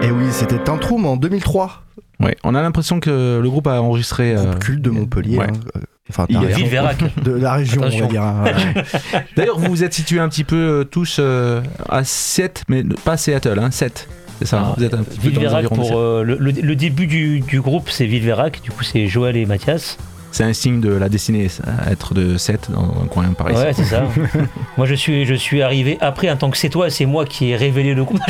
Et oui, c'était Tantrum en 2003. Ouais, on a l'impression que le groupe a enregistré. Groupe culte de Montpellier. Ouais. Enfin, Il y a Villeverac. de la région, Attention. on va dire. Hein. D'ailleurs, vous vous êtes situés un petit peu tous à 7, mais pas Seattle, hein, 7. C'est ça, vous êtes un petit peu dans les Villeverac environs de pour le début du groupe, c'est Villeverac. Du coup, c'est Joël et Mathias. C'est un signe de la destinée, ça, être de 7 dans un coin pareil. Ouais, c'est ça. Moi, je suis arrivé après en tant que c'est toi, c'est moi qui ai révélé le groupe.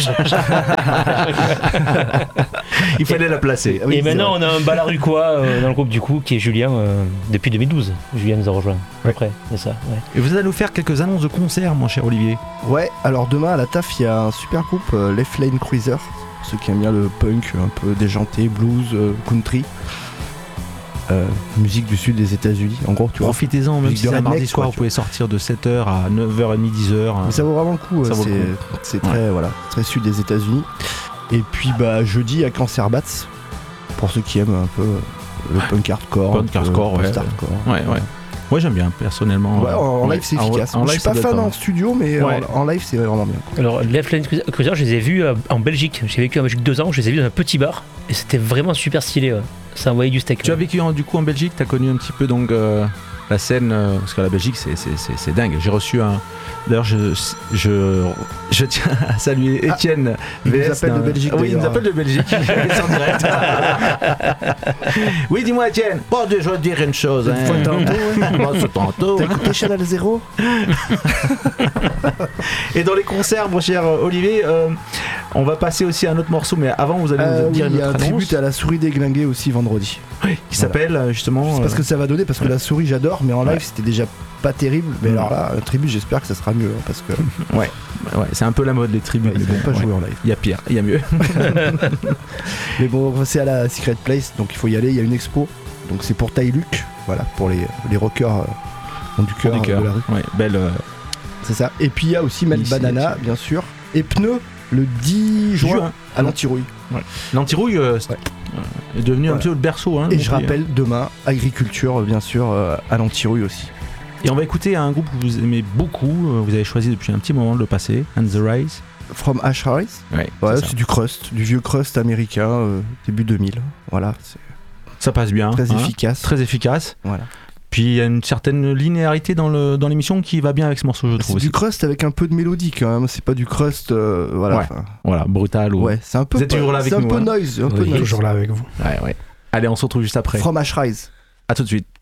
Il fallait la placer. Oui, et maintenant, c'est vrai. on a un balaruquois dans le groupe du coup, qui est Julien depuis 2012. Julien nous a rejoint. Après, c'est ça. Ouais. Et vous allez nous faire quelques annonces de concerts, mon cher Olivier. Ouais, alors demain à la TAF, il y a un super groupe, Left Lane Cruiser. Ceux qui aiment bien le punk un peu déjanté, blues, country. Musique du sud des États-Unis. En gros, tu vois. Profitez-en, même musique si de c'est un mardi redneck, soir, quoi, vous tu pouvez sortir de 7h à 9h30, 10h. Mais ça vaut vraiment le coup. Ça vaut le C'est très, voilà, très sud des États-Unis. Et puis jeudi à Cancer Bats, pour ceux qui aiment un peu le punk hardcore. Punk hardcore, ouais. post-hardcore. Ouais. Moi j'aime bien, personnellement. Ouais, en live c'est efficace. En Je live, suis pas ça doit fan être en studio, mais Ouais. en live c'est vraiment bien. Alors, Left Lane Cruiser, je les ai vus en Belgique. J'ai vécu en Belgique 2 ans. Je les ai vus dans un petit bar. Et c'était vraiment super stylé. Ouais. Ça envoyait du steak. Tu as vécu du coup en Belgique, tu as connu un petit peu donc la scène, parce que la Belgique c'est dingue. J'ai reçu un. D'ailleurs, je tiens à saluer Étienne. Il nous VS appelle de Belgique, Oui, il nous d'ailleurs. appelle de Belgique. Il est en direct. Oui, dis-moi, Étienne. Bon, je vais te dire une chose. Cette fois, tantôt, Bon, c'est tantôt. T'as écouté Channel Zero? Et dans les concerts, mon cher Olivier, on va passer aussi à un autre morceau, mais avant, vous allez nous dire Oui, une il y a un autre annonce tribut à la souris déglinguée aussi vendredi. qui s'appelle justement. C'est parce que ça va donner, parce que la souris j'adore, mais en live Ouais. c'était déjà pas terrible. Mais Mm. alors là, un tribut, j'espère que ça sera mieux, hein, parce que Ouais, c'est un peu la mode, les tribus. ils vont pas jouer en live. Il y a pire, il y a mieux. Mais bon, c'est à la Secret Place, donc il faut y aller. Il y a une expo, donc c'est pour Taïluc, voilà, pour les rockers ont du cœur de la rue. Ouais, belle. C'est ça. Et puis il y a aussi Mel Initiative. Banana, bien sûr, et Pneu le 10 juin à l'Antirouille. L'antirouille est devenu un Voilà. petit peu le berceau. Hein, Et donc, je rappelle, demain, Agriculture, bien sûr, à l'Antirouille aussi. Et on va écouter un groupe que vous aimez beaucoup, vous avez choisi depuis un petit moment de le passer, And the Rise. From Ash Rise. Ouais, Ouais, c'est ça. c'est du crust, du vieux crust américain, début 2000. Voilà, c'est Ça passe bien. très hein, efficace. Très efficace. Voilà. Puis il y a une certaine linéarité dans l'émission qui va bien avec ce morceau, je C'est trouve. du aussi. crust avec un peu de mélodie quand même, c'est pas du crust, voilà. Ouais. enfin, Voilà, brutal. Ou... Ouais, c'est un peu, Vous êtes toujours là avec c'est un nous, peu hein. noise, un On peu est noise. toujours là avec vous. Ouais. Allez, on se retrouve juste après. From Ash Rise. À tout de suite.